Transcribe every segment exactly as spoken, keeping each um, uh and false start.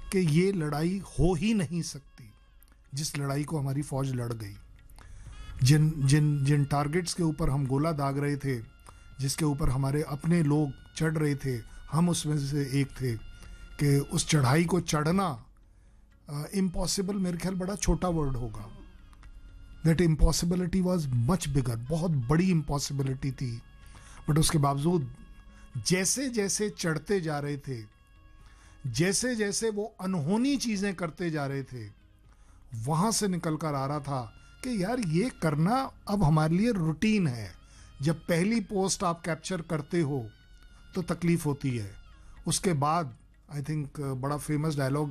कि ये लड़ाई हो ही नहीं सकती जिस लड़ाई को हमारी फौज लड़ गई। जिन जिन जिन टारगेट्स के ऊपर हम गोला दाग रहे थे, जिसके ऊपर हमारे अपने लोग चढ़ रहे थे, हम उसमें से एक थे, कि उस चढ़ाई को चढ़ना इम्पॉसिबल, uh, मेरे ख्याल बड़ा छोटा वर्ड होगा। That impossibility was much bigger, बहुत बड़ी इम्पॉसिबिलिटी थी। बट उसके बावजूद जैसे जैसे चढ़ते जा रहे थे, जैसे जैसे वो अनहोनी चीज़ें करते जा रहे थे, वहाँ से निकल कर आ रहा था कि यार ये करना अब हमारे लिए रूटीन है। जब पहली पोस्ट आप कैप्चर करते हो तो तकलीफ़ होती है, उसके बाद आई थिंक बड़ा famous dialogue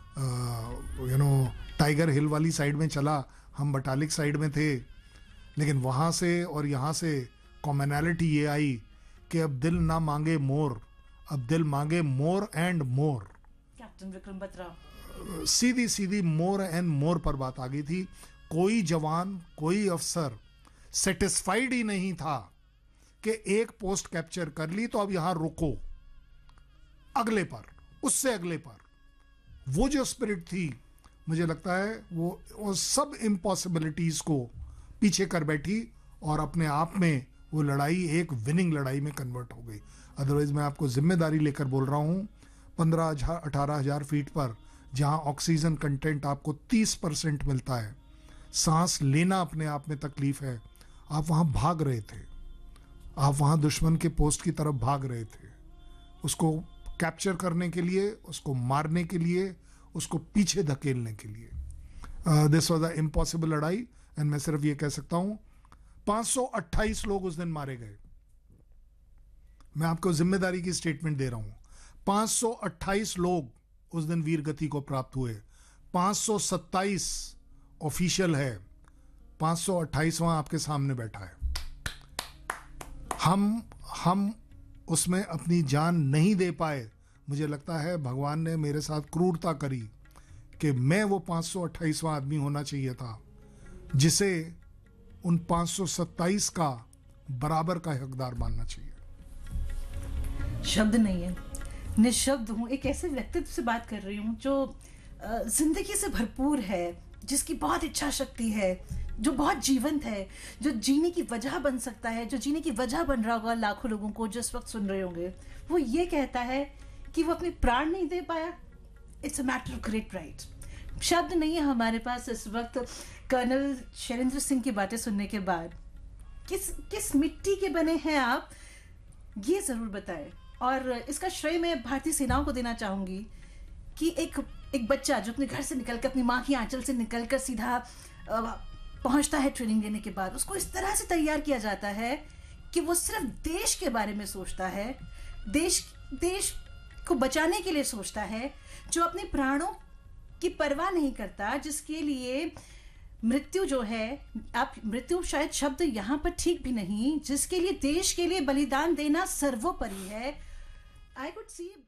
you know tiger हिल वाली साइड में चला, हम बटालिक साइड में थे, लेकिन वहाँ से और यहाँ से कॉमनैलिटी ये आई कि अब दिल ना मांगे मोर, अब दिल मांगे more and more. Captain Vikram Batra, Sidhi Sidhi more and more पर बात आ गई थी। कोई जवान, कोई अफसर सेटिस्फाइड ही नहीं था कि एक पोस्ट कैप्चर कर ली तो अब यहां रुको, अगले पर, उससे अगले पर। वो जो स्पिरिट थी, मुझे लगता है वो वो सब इम्पॉसिबिलिटीज को पीछे कर बैठी और अपने आप में वो लड़ाई एक विनिंग लड़ाई में कन्वर्ट हो गई। अदरवाइज मैं आपको जिम्मेदारी लेकर बोल रहा हूँ, पंद्रह हजार अठारह हजार फीट पर जहाँ ऑक्सीजन कंटेंट आपको तीस परसेंट मिलता है, सांस लेना अपने आप में तकलीफ है, आप वहाँ भाग रहे थे, आप वहाँ दुश्मन के पोस्ट की तरफ भाग रहे थे, उसको कैप्चर करने के लिए, उसको मारने के लिए, उसको पीछे धकेलने के लिए। दिस वॉज अ इम्पॉसिबल लड़ाई। एंड मैं सिर्फ ये कह सकता हूँ पाँच सौ अट्ठाईस लोग उस दिन मारे गए। मैं आपको जिम्मेदारी की स्टेटमेंट दे रहा हूँ, पाँच सौ अट्ठाईस लोग उस दिन वीर गति को प्राप्त हुए। पाँच सौ सत्ताईस ऑफिशियल है, पाँच सौ अट्ठाईसवां आपके सामने बैठा है। हम हम उसमें अपनी जान नहीं दे पाए। मुझे लगता है भगवान ने मेरे साथ क्रूरता करी कि मैं वो पाँच सौ अट्ठाईसवां आदमी होना चाहिए था जिसे उन पाँच सौ सत्ताईस का बराबर का हकदार मानना चाहिए। शब्द नहीं है, निशब्द हूँ। एक ऐसे व्यक्तित्व से बात कर रही हूँ जो जिंदगी से भरपूर है, जिसकी बहुत इच्छा शक्ति है, जो बहुत जीवंत है, जो जीने की वजह बन सकता है, जो जीने की वजह बन रहा होगा लाखों लोगों को जो इस वक्त सुन रहे होंगे। वो ये कहता है कि वो अपने प्राण नहीं दे पाया। It's a matter of great pride. शब्द नहीं है हमारे पास इस वक्त कर्नल शैलेंद्र सिंह की बातें सुनने के बाद। किस किस मिट्टी के बने हैं आप, ये जरूर बताएं। और इसका श्रेय मैं भारतीय सेनाओं को देना चाहूंगी कि एक एक बच्चा जो अपने घर से निकलकर, अपनी माँ की आंचल से निकलकर सीधा पहुंचता है ट्रेनिंग लेने के बाद, उसको इस तरह से तैयार किया जाता है कि वो सिर्फ देश के बारे में सोचता है, देश देश को बचाने के लिए सोचता है, जो अपने प्राणों की परवाह नहीं करता, जिसके लिए मृत्यु जो है, आप मृत्यु शायद शब्द यहाँ पर ठीक भी नहीं, जिसके लिए देश के लिए बलिदान देना सर्वोपरि है। I could see